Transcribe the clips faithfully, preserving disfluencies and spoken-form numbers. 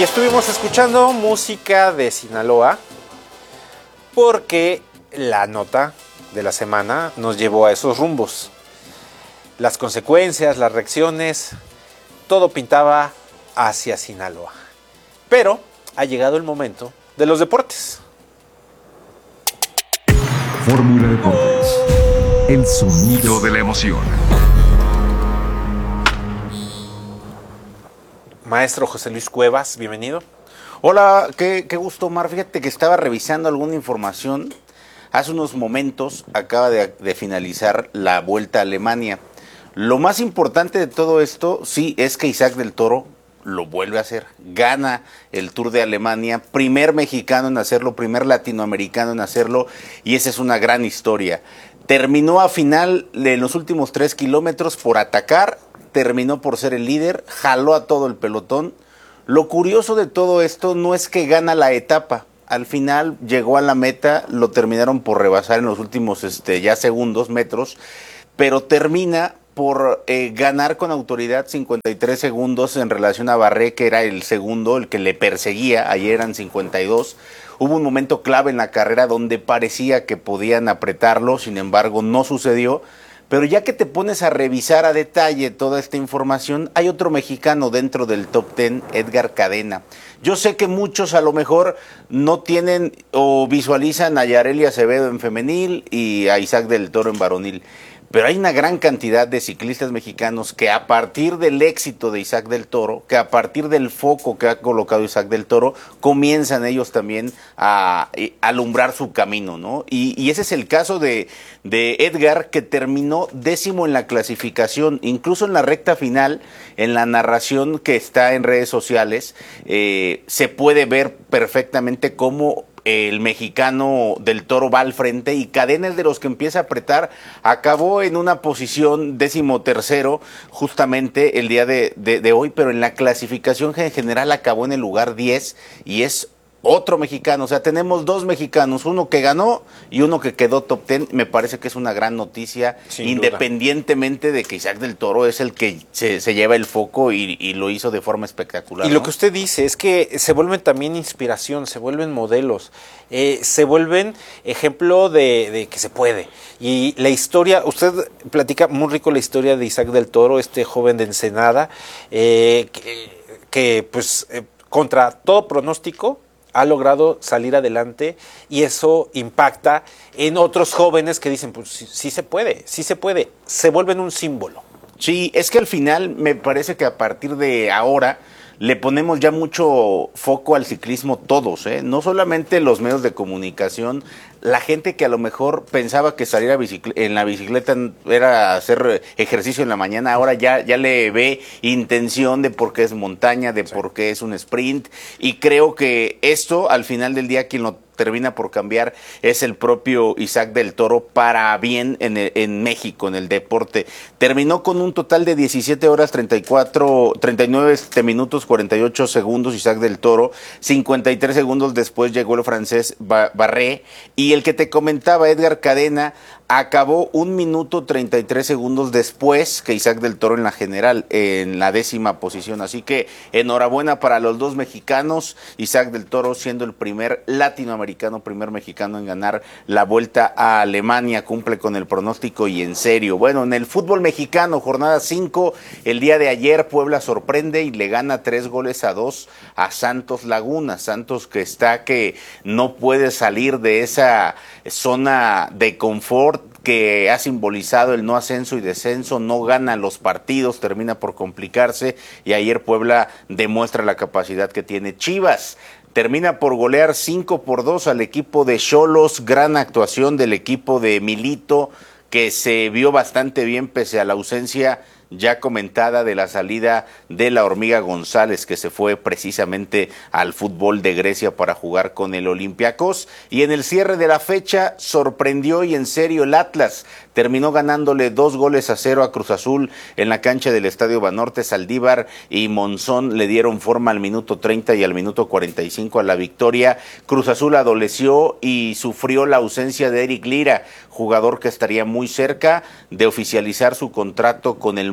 Y estuvimos escuchando música de Sinaloa porque la nota de la semana nos llevó a esos rumbos. Las consecuencias, las reacciones, todo pintaba hacia Sinaloa. Pero ha llegado el momento de los deportes. Fórmula Deportes, el sonido de la emoción. Maestro José Luis Cuevas, bienvenido. Hola, qué, qué gusto, Omar. Fíjate que estaba revisando alguna información. Hace unos momentos acaba de, de finalizar la Vuelta a Alemania. Lo más importante de todo esto, sí, es que Isaac del Toro lo vuelve a hacer. Gana el Tour de Alemania, primer mexicano en hacerlo, primer latinoamericano en hacerlo, y esa es una gran historia. Terminó a final en los últimos tres kilómetros por atacar, terminó por ser el líder, jaló a todo el pelotón. Lo curioso de todo esto no es que gana la etapa, al final llegó a la meta, lo terminaron por rebasar en los últimos este, ya segundos, metros, pero termina por eh, ganar con autoridad cincuenta y tres segundos en relación a Barré, que era el segundo, el que le perseguía, ayer eran cincuenta y dos. Hubo un momento clave en la carrera donde parecía que podían apretarlo, sin embargo no sucedió. Pero ya que te pones a revisar a detalle toda esta información, hay otro mexicano dentro del top ten, Edgar Cadena. Yo sé que muchos a lo mejor no tienen o visualizan a Yareli Acevedo en femenil y a Isaac del Toro en varonil. Pero hay una gran cantidad de ciclistas mexicanos que a partir del éxito de Isaac del Toro, que a partir del foco que ha colocado Isaac del Toro, comienzan ellos también a, a alumbrar su camino, ¿no? Y, y ese es el caso de, de Edgar, que terminó décimo en la clasificación, incluso en la recta final, en la narración que está en redes sociales, eh, se puede ver perfectamente cómo el mexicano del Toro va al frente y Cadena es de los que empieza a apretar. Acabó en una posición décimo tercero justamente el día de, de, de hoy, pero en la clasificación en general acabó en el lugar diez y es otro mexicano. O sea, tenemos dos mexicanos, uno que ganó y uno que quedó top ten. Me parece que es una gran noticia, sin independientemente duda de que Isaac del Toro es el que se, se lleva el foco y, y lo hizo de forma espectacular. Y ¿no? lo que usted dice es que se vuelven también inspiración, se vuelven modelos, eh, se vuelven ejemplo de, de que se puede. Y la historia, usted platica muy rico la historia de Isaac del Toro, este joven de Ensenada, eh, que, que pues eh, contra todo pronóstico ha logrado salir adelante y eso impacta en otros jóvenes que dicen, pues sí, sí se puede, sí se puede, se vuelven un símbolo. Sí, es que al final me parece que a partir de ahora le ponemos ya mucho foco al ciclismo todos, ¿eh? No solamente los medios de comunicación, la gente que a lo mejor pensaba que salir a bicicle- en la bicicleta era hacer ejercicio en la mañana, ahora ya, ya le ve intención de por qué es montaña, de sí. por qué es un sprint, y creo que esto al final del día quien lo termina por cambiar es el propio Isaac del Toro para bien en, el, en México, en el deporte. Terminó con un total de diecisiete horas treinta y cuatro, treinta y nueve minutos cuarenta y ocho segundos Isaac del Toro, cincuenta y tres segundos después llegó el francés Barré, y el que te comentaba, Edgar Cadena, acabó un minuto treinta y tres segundos después que Isaac del Toro en la general, en la décima posición. Así que enhorabuena para los dos mexicanos, Isaac del Toro siendo el primer latinoamericano, primer mexicano en ganar la Vuelta a Alemania, cumple con el pronóstico y en serio. Bueno, en el fútbol mexicano, jornada cinco, el día de ayer Puebla sorprende y le gana tres goles a dos a Santos Laguna. Santos que está que no puede salir de esa zona de confort que ha simbolizado el no ascenso y descenso, no gana los partidos, termina por complicarse y ayer Puebla demuestra la capacidad que tiene. Chivas termina por golear cinco por dos al equipo de Xolos, gran actuación del equipo de Milito que se vio bastante bien pese a la ausencia ya comentada de la salida de la Hormiga González, que se fue precisamente al fútbol de Grecia para jugar con el Olympiacos. Y en el cierre de la fecha sorprendió y en serio el Atlas, terminó ganándole dos goles a cero a Cruz Azul en la cancha del Estadio Banorte. Saldívar y Monzón le dieron forma al minuto treinta y al minuto cuarenta y cinco a la victoria. Cruz Azul adoleció y sufrió la ausencia de Eric Lira, jugador que estaría muy cerca de oficializar su contrato con el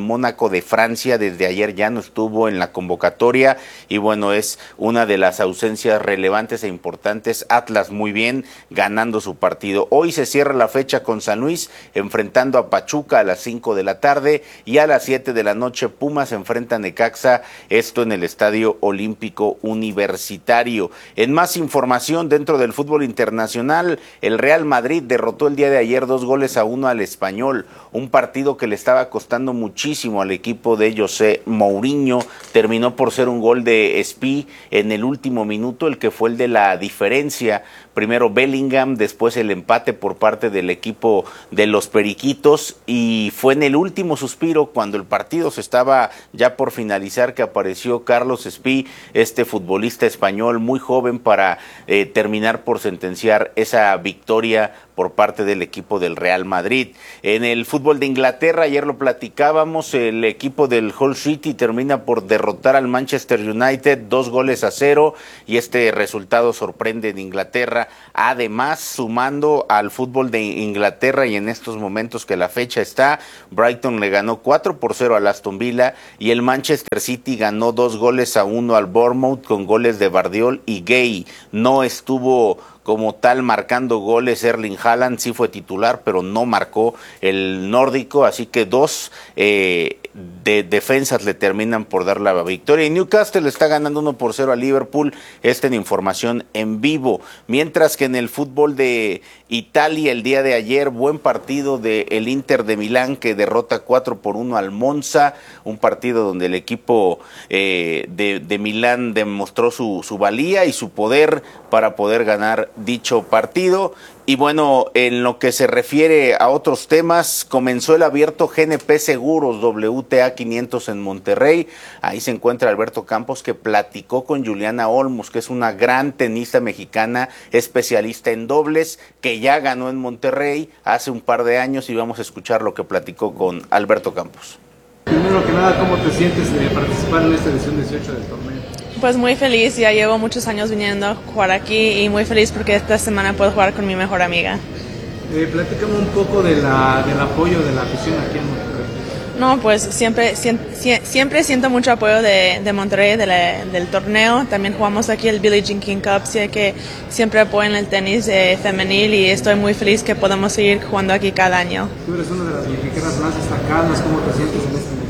Mónaco de Francia desde ayer ya no estuvo en la convocatoria y bueno, es una de las ausencias relevantes e importantes. Atlas muy bien, ganando su partido. Hoy se cierra la fecha con San Luis enfrentando a Pachuca a las cinco de la tarde y a las siete de la noche Pumas enfrenta a Necaxa, esto en el Estadio Olímpico Universitario. En más información dentro del fútbol internacional, el Real Madrid derrotó el día de ayer dos goles a uno al Español, un partido que le estaba costando muchísimo al equipo de José Mourinho. Terminó por ser un gol de Espí en el último minuto, el que fue el de la diferencia. Primero Bellingham, después el empate por parte del equipo de los Periquitos y fue en el último suspiro cuando el partido se estaba ya por finalizar que apareció Carlos Espí, este futbolista español muy joven para eh, terminar por sentenciar esa victoria por parte del equipo del Real Madrid. En el fútbol de Inglaterra, ayer lo platicábamos, el equipo del Hull City termina por derrotar al Manchester United dos goles a cero y este resultado sorprende en Inglaterra. Además, sumando al fútbol de Inglaterra y en estos momentos que la fecha está, Brighton le ganó cuatro por cero al Aston Villa y el Manchester City ganó dos goles a uno al Bournemouth con goles de Bardiol y Gay. No estuvo como tal marcando goles Erling Haaland, sí fue titular, pero no marcó el nórdico, así que dos eh, de defensas le terminan por dar la victoria. Y Newcastle está ganando uno por cero a Liverpool, esta en información en vivo. Mientras que en el fútbol de Italia, el día de ayer, buen partido del Inter de Milán que derrota cuatro por uno al Monza, un partido donde el equipo eh, de, de Milán demostró su, su valía y su poder para poder ganar dicho partido. Y bueno, en lo que se refiere a otros temas, comenzó el abierto G N P Seguros W T A quinientos en Monterrey. Ahí se encuentra Alberto Campos, que platicó con Juliana Olmos, que es una gran tenista mexicana, especialista en dobles, que ya ganó en Monterrey hace un par de años y vamos a escuchar lo que platicó con Alberto Campos. Primero que nada, ¿cómo te sientes de participar en esta edición dieciocho del torneo? Pues muy feliz, ya llevo muchos años viniendo a jugar aquí y muy feliz porque esta semana puedo jugar con mi mejor amiga. Eh, platícame un poco de la, del apoyo de la afición aquí en Monterrey. No, pues siempre, siempre, siempre siento mucho apoyo de, de Monterrey, de la, del torneo. También jugamos aquí el Billie Jean King Cup, sé que siempre apoyan el tenis eh, femenil y estoy muy feliz que podamos seguir jugando aquí cada año. Tú eres una de las mexicanas más destacadas, ¿cómo te sientes en este momento?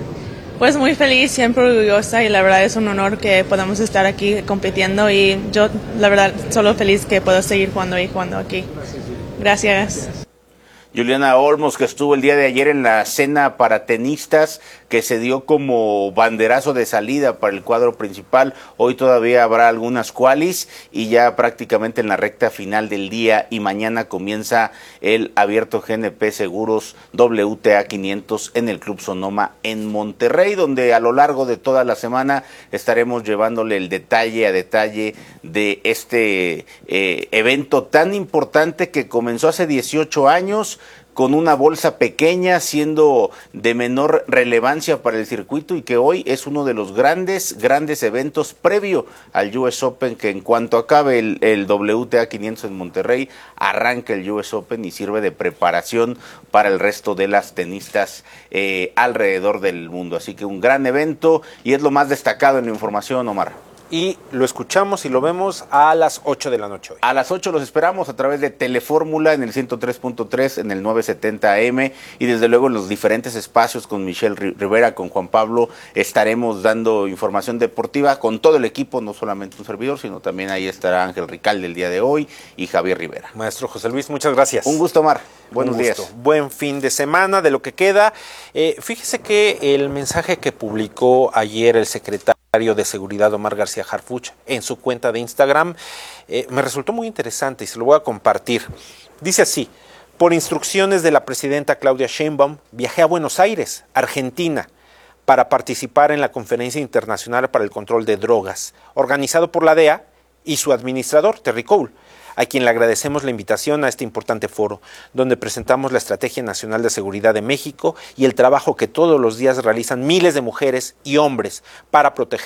Pues muy feliz, siempre orgullosa y la verdad es un honor que podamos estar aquí compitiendo y yo la verdad solo feliz que puedo seguir jugando y jugando aquí. Gracias. Juliana Olmos, que estuvo el día de ayer en la cena para tenistas que se dio como banderazo de salida para el cuadro principal. Hoy todavía habrá algunas qualis y ya prácticamente en la recta final del día y mañana comienza el abierto G N P Seguros W T A quinientos en el Club Sonoma en Monterrey, donde a lo largo de toda la semana estaremos llevándole el detalle a detalle de este eh, evento tan importante que comenzó hace dieciocho años con una bolsa pequeña, siendo de menor relevancia para el circuito y que hoy es uno de los grandes, grandes eventos previo al U S Open, que en cuanto acabe el, el W T A quinientos en Monterrey, arranca el U S Open y sirve de preparación para el resto de las tenistas eh, alrededor del mundo. Así que un gran evento y es lo más destacado en la información, Omar. Y lo escuchamos y lo vemos a las ocho de la noche hoy. A las ocho los esperamos a través de Telefórmula en el ciento tres punto tres, en el novecientos setenta A M y desde luego en los diferentes espacios con Michelle Rivera, con Juan Pablo, estaremos dando información deportiva con todo el equipo, no solamente un servidor, sino también ahí estará Ángel Ricalde el día de hoy y Javier Rivera. Maestro José Luis, muchas gracias. Un gusto, Omar. Buenos Un gusto. días. Buen fin de semana de lo que queda. Eh, fíjese que el mensaje que publicó ayer el secretario de Seguridad Omar García Harfuch en su cuenta de Instagram eh, me resultó muy interesante y se lo voy a compartir. Dice así: por instrucciones de la presidenta Claudia Sheinbaum, viajé a Buenos Aires, Argentina, para participar en la Conferencia Internacional para el Control de Drogas, organizado por la D E A y su administrador, Terry Cole, a quien le agradecemos la invitación a este importante foro, donde presentamos la Estrategia Nacional de Seguridad de México y el trabajo que todos los días realizan miles de mujeres y hombres para proteger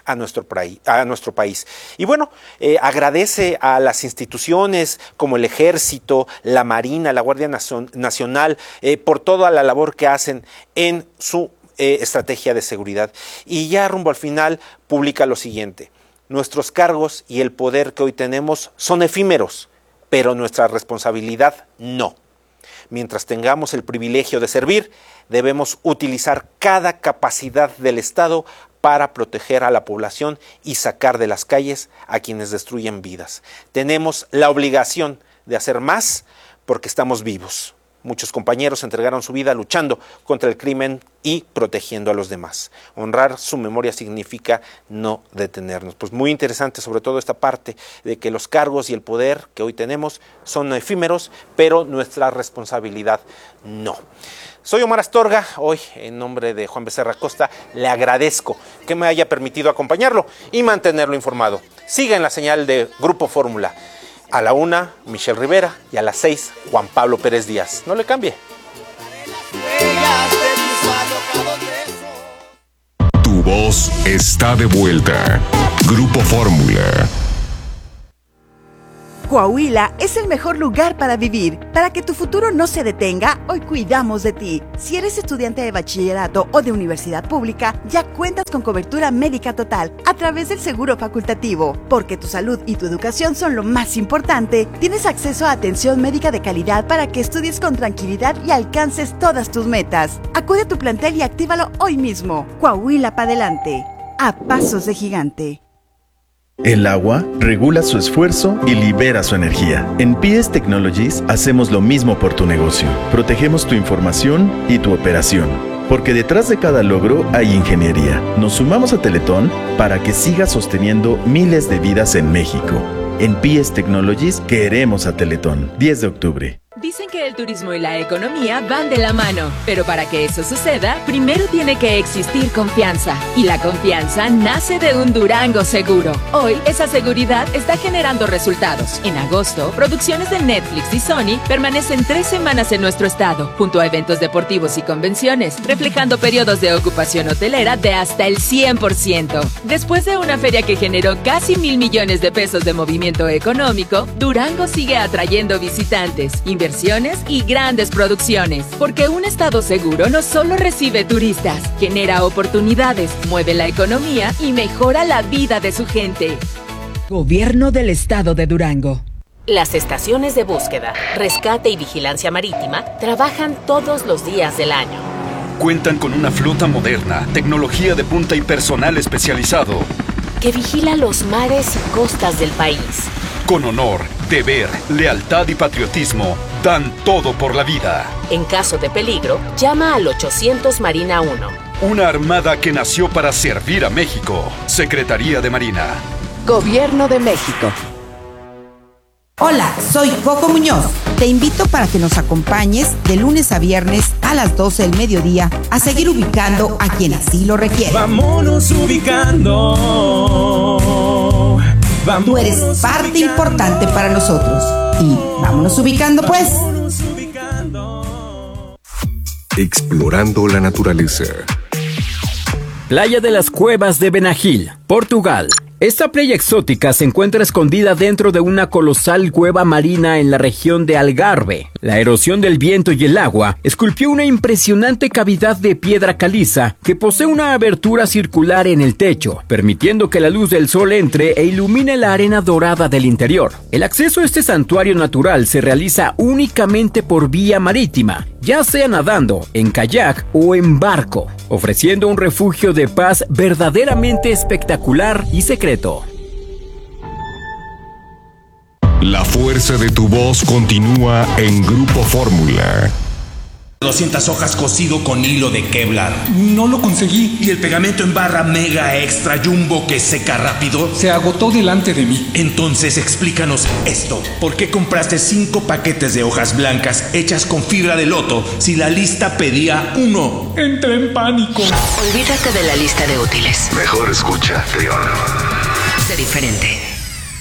a nuestro, a nuestro país. Y bueno, eh, agradece a las instituciones como el Ejército, la Marina, la Guardia Nacional, eh, por toda la labor que hacen en su eh, estrategia de seguridad. Y ya rumbo al final publica lo siguiente: nuestros cargos y el poder que hoy tenemos son efímeros, pero nuestra responsabilidad no. Mientras tengamos el privilegio de servir, debemos utilizar cada capacidad del Estado para proteger a la población y sacar de las calles a quienes destruyen vidas. Tenemos la obligación de hacer más porque estamos vivos. Muchos compañeros entregaron su vida luchando contra el crimen y protegiendo a los demás. Honrar su memoria significa no detenernos. Pues muy interesante sobre todo esta parte de que los cargos y el poder que hoy tenemos son efímeros, pero nuestra responsabilidad no. Soy Omar Astorga, hoy en nombre de Juan Becerra Costa le agradezco que me haya permitido acompañarlo y mantenerlo informado. Siga en la señal de Grupo Fórmula. A la una, Michelle Rivera, y a las seis, Juan Pablo Pérez Díaz. No le cambie. Tu voz está de vuelta. Grupo Fórmula. Coahuila es el mejor lugar para vivir. Para que tu futuro no se detenga, hoy cuidamos de ti. Si eres estudiante de bachillerato o de universidad pública, ya cuentas con cobertura médica total a través del seguro facultativo. Porque tu salud y tu educación son lo más importante, tienes acceso a atención médica de calidad para que estudies con tranquilidad y alcances todas tus metas. Acude a tu plantel y actívalo hoy mismo. Coahuila para adelante. A pasos de gigante. El agua regula su esfuerzo y libera su energía. En P S Technologies hacemos lo mismo por tu negocio. Protegemos tu información y tu operación. Porque detrás de cada logro hay ingeniería. Nos sumamos a Teletón para que siga sosteniendo miles de vidas en México. En P S Technologies queremos a Teletón. diez de octubre. Dicen que el turismo y la economía van de la mano, pero para que eso suceda, primero tiene que existir confianza. Y la confianza nace de un Durango seguro. Hoy, esa seguridad está generando resultados. En agosto, producciones de Netflix y Sony permanecen tres semanas en nuestro estado, junto a eventos deportivos y convenciones, reflejando periodos de ocupación hotelera de hasta el cien por ciento. Después de una feria que generó casi mil millones de pesos de movimiento económico, Durango sigue atrayendo visitantes, inversiones y grandes producciones, porque un estado seguro no solo recibe turistas, genera oportunidades, mueve la economía y mejora la vida de su gente. Gobierno del Estado de Durango. Las estaciones de búsqueda, rescate y vigilancia marítima trabajan todos los días del año. Cuentan con una flota moderna, tecnología de punta y personal especializado que vigila los mares y costas del país. Con honor, deber, lealtad y patriotismo, dan todo por la vida. En caso de peligro, llama al ochocientos Marina uno. Una armada que nació para servir a México. Secretaría de Marina. Gobierno de México. Hola, soy Coco Muñoz. Te invito para que nos acompañes de lunes a viernes a las doce del mediodía a seguir ubicando a quien así lo requiere. Vámonos ubicando. Vámonos Tú eres parte ubicando. Importante para nosotros. Y vámonos ubicando pues. Vámonos ubicando. Explorando la naturaleza. Playa de las Cuevas de Benagil, Portugal. Esta playa exótica se encuentra escondida dentro de una colosal cueva marina en la región de Algarve. La erosión del viento y el agua esculpió una impresionante cavidad de piedra caliza que posee una abertura circular en el techo, permitiendo que la luz del sol entre e ilumine la arena dorada del interior. El acceso a este santuario natural se realiza únicamente por vía marítima, ya sea nadando, en kayak o en barco, ofreciendo un refugio de paz verdaderamente espectacular y secreto. La fuerza de tu voz continúa en Grupo Fórmula. doscientas hojas cosido con hilo de Kevlar. No lo conseguí. ¿Y el pegamento en barra mega extra jumbo que seca rápido? Se agotó delante de mí. Entonces explícanos esto. ¿Por qué compraste cinco paquetes de hojas blancas hechas con fibra de loto si la lista pedía uno? Entré en pánico. Olvídate de la lista de útiles. Mejor escucha, Trión. Sé diferente.